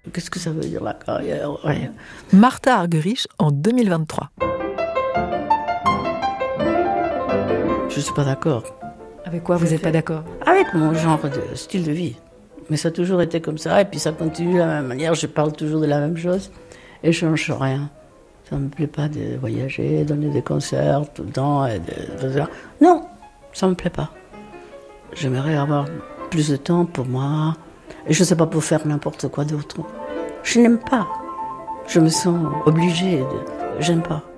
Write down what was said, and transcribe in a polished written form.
Qu'est-ce que ça veut dire la carrière? Rien. Martha Argerich en 2023. Je ne suis pas d'accord. Avec quoi vous n'êtes pas d'accord? Avec mon genre de style de vie. Mais ça a toujours été comme ça, et puis ça continue de la même manière. Je parle toujours de la même chose, et je ne change rien. Ça ne me plaît pas de voyager, donner des concerts tout le temps. Non, ça ne me plaît pas. J'aimerais avoir plus de temps pour moi, et je ne sais pas, pour faire n'importe quoi d'autre. Je n'aime pas. Je me sens obligée. J'aime pas.